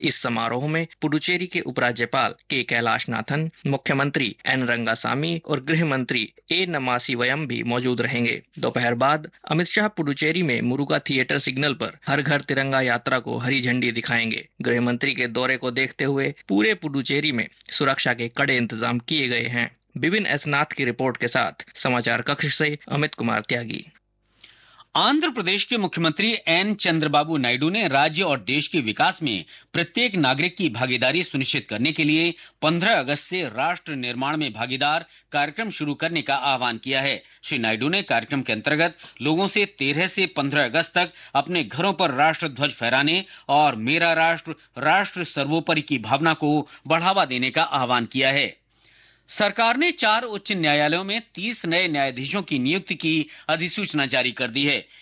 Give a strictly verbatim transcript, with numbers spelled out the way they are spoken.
इस समारोह में पुडुचेरी के उपराज्यपाल के कैलाशनाथन, मुख्यमंत्री एन रंगासामी और गृह मंत्री ए नमासीवयम भी मौजूद रहेंगे। दोपहर बाद अमित शाह पुडुचेरी में मुरुगा थिएटर सिग्नल पर हर घर तिरंगा यात्रा को हरी झंडी दिखाएंगे। गृह मंत्री के दौरे को देखते हुए पूरे पुडुचेरी में सुरक्षा के कड़े इंतजाम किए गए हैं। विपिन एस नाथ की रिपोर्ट के साथ समाचार कक्ष से अमित कुमार त्यागी। आंध्र प्रदेश के मुख्यमंत्री एन चंद्रबाबू नायडू ने राज्य और देश के विकास में प्रत्येक नागरिक की भागीदारी सुनिश्चित करने के लिए पंद्रह अगस्त से राष्ट्र निर्माण में भागीदार कार्यक्रम शुरू करने का आह्वान किया है। श्री नायडू ने कार्यक्रम के अंतर्गत लोगों से तेरह से पंद्रह अगस्त तक अपने घरों पर राष्ट्र ध्वज फहराने और मेरा राष्ट्र राष्ट्र सर्वोपरि की भावना को बढ़ावा देने का आह्वान किया है। सरकार ने चार उच्च न्यायालयों में तीस नए न्यायाधीशों की नियुक्ति की अधिसूचना जारी कर दी है।